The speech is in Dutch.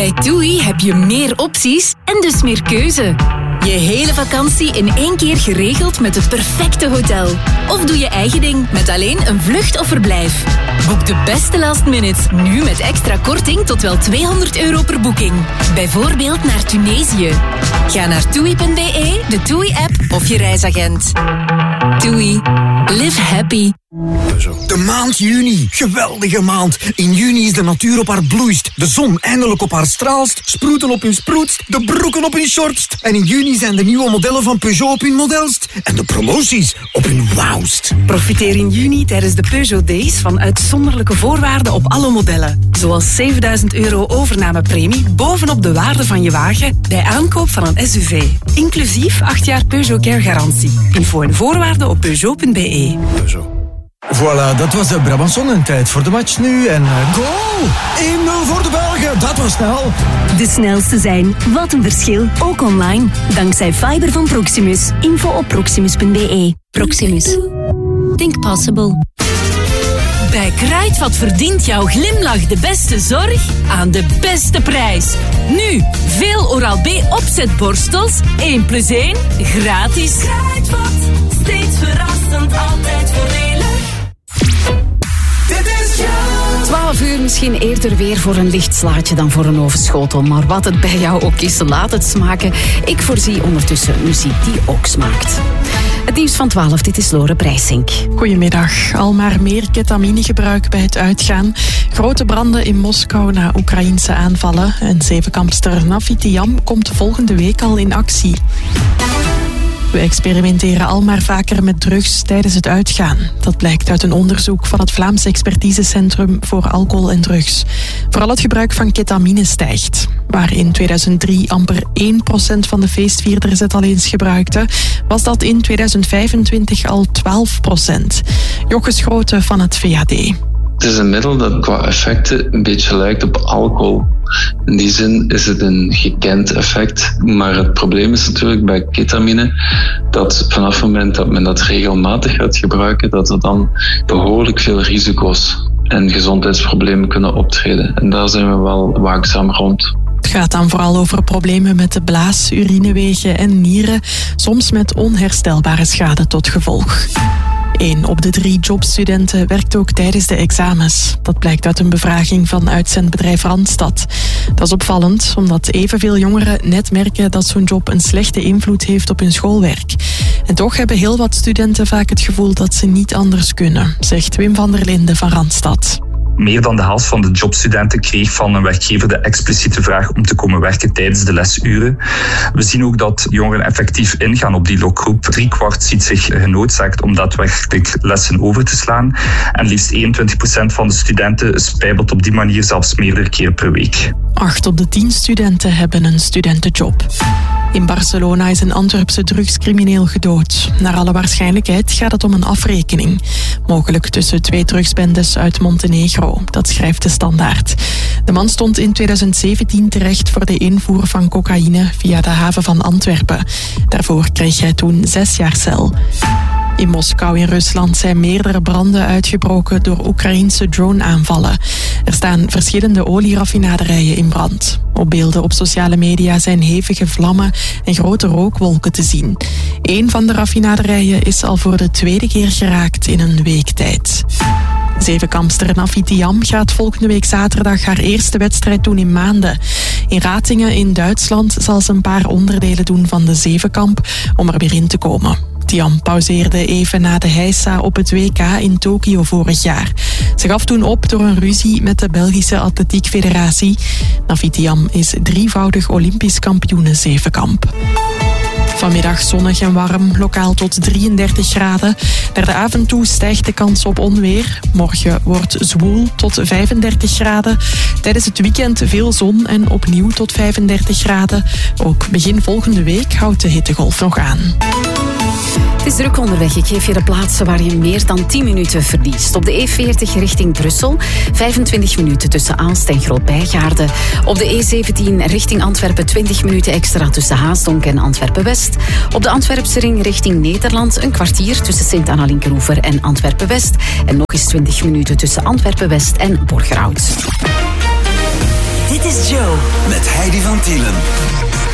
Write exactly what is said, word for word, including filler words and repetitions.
Bij TUI heb je meer opties en dus meer keuze. Je hele vakantie in één keer geregeld met het perfecte hotel. Of doe je eigen ding met alleen een vlucht of verblijf. Boek de beste last minutes nu met extra korting tot wel tweehonderd euro per boeking. Bijvoorbeeld naar Tunesië. Ga naar toei punt b e, de TUI-app of je reisagent. TUI. Live happy. De maand juni. Geweldige maand. In juni is de natuur op haar bloeist. De zon eindelijk op haar straalst. Sproeten op hun sproetst. De broeken op hun shortst. En in juni zijn de nieuwe modellen van Peugeot op hun modelst. En de promoties op hun wauwst. Profiteer in juni tijdens de Peugeot Days van uitzonderlijke voorwaarden op alle modellen. Zoals zevenduizend euro overnamepremie bovenop de waarde van je wagen bij aankoop van een S U V. Inclusief acht jaar Peugeot Care garantie. Info en voorwaarden op peugeot punt b e. Peugeot. Voilà, dat was de Brabançon en tijd voor de match nu. En uh, goal! één nul voor de Belgen, dat was snel. De snelste zijn, wat een verschil, ook online. Dankzij Fiber van Proximus. Info op proximus punt b e. Proximus. Think possible. Bij Kruidvat verdient jouw glimlach de beste zorg aan de beste prijs. Nu, veel Oral-B opzetborstels, één plus één, gratis. Kruidvat, steeds verrassend, altijd voordelig. twaalf uur misschien eerder weer voor een licht slaatje dan voor een ovenschotel. Maar wat het bij jou ook is, laat het smaken. Ik voorzie ondertussen muziek die ook smaakt. Het nieuws van twaalf, dit is Lore Breisink. Goedemiddag. Al maar meer ketaminegebruik bij het uitgaan. Grote branden in Moskou na Oekraïense aanvallen. En zevenkampster Nafitiam komt volgende week al in actie. We experimenteren al maar vaker met drugs tijdens het uitgaan. Dat blijkt uit een onderzoek van het Vlaams Expertisecentrum voor Alcohol en Drugs. Vooral het gebruik van ketamine stijgt. Waar in tweeduizend drie amper één procent van de feestvierders het al eens gebruikte, was dat in tweeduizend vijfentwintig al twaalf procent. Jokke Schroten van het V A D. Het is een middel dat qua effecten een beetje lijkt op alcohol. In die zin is het een gekend effect. Maar het probleem is natuurlijk bij ketamine dat vanaf het moment dat men dat regelmatig gaat gebruiken, dat er dan behoorlijk veel risico's en gezondheidsproblemen kunnen optreden. En daar zijn we wel waakzaam rond. Het gaat dan vooral over problemen met de blaas, urinewegen en nieren, soms met onherstelbare schade tot gevolg. Eén op de drie jobstudenten werkt ook tijdens de examens. Dat blijkt uit een bevraging van uitzendbedrijf Randstad. Dat is opvallend, omdat evenveel jongeren net merken dat zo'n job een slechte invloed heeft op hun schoolwerk. En toch hebben heel wat studenten vaak het gevoel dat ze niet anders kunnen, zegt Wim van der Linden van Randstad. Meer dan de helft van de jobstudenten kreeg van een werkgever de expliciete vraag om te komen werken tijdens de lesuren. We zien ook dat jongeren effectief ingaan op die lokgroep. Driekwart ziet zich genoodzaakt om daadwerkelijk lessen over te slaan. En liefst eenentwintig procent van de studenten spijbelt op die manier zelfs meerdere keren per week. Acht op de tien studenten hebben een studentenjob. In Barcelona is een Antwerpse drugscrimineel gedood. Naar alle waarschijnlijkheid gaat het om een afrekening. Mogelijk tussen twee drugsbendes uit Montenegro. Dat schrijft de Standaard. De man stond in tweeduizend zeventien terecht voor de invoer van cocaïne via de haven van Antwerpen. Daarvoor kreeg hij toen zes jaar cel. In Moskou in Rusland zijn meerdere branden uitgebroken door Oekraïense drone-aanvallen. Er staan verschillende olieraffinaderijen in brand. Op beelden op sociale media zijn hevige vlammen en grote rookwolken te zien. Eén van de raffinaderijen is al voor de tweede keer geraakt in een week tijd. Zevenkampster Nafitiam gaat volgende week zaterdag haar eerste wedstrijd doen in maanden. In Ratingen in Duitsland zal ze een paar onderdelen doen van de zevenkamp om er weer in te komen. Tiam pauzeerde even na de heisa op het W K in Tokio vorig jaar. Ze gaf toen op door een ruzie met de Belgische Atletiek Federatie. Nafitiam is drievoudig Olympisch kampioene zevenkamp. Vanmiddag zonnig en warm, lokaal tot drieëndertig graden. Naar de avond toe stijgt de kans op onweer. Morgen wordt zwoel tot vijfendertig graden. Tijdens het weekend veel zon en opnieuw tot vijfendertig graden. Ook begin volgende week houdt de hittegolf nog aan. Het is druk onderweg. Ik geef je de plaatsen waar je meer dan tien minuten verliest. Op de E veertig richting Brussel, vijfentwintig minuten tussen Aalst en Groot-Bijgaarde. Op de E zeventien richting Antwerpen, twintig minuten extra tussen Haasdonk en Antwerpen-West. Op de Antwerpse ring richting Nederland, een kwartier tussen Sint-Anna-Linkeroever en Antwerpen-West. En nog eens twintig minuten tussen Antwerpen-West en Borgerhout. Dit is Joe. Met Heidi van Tielen.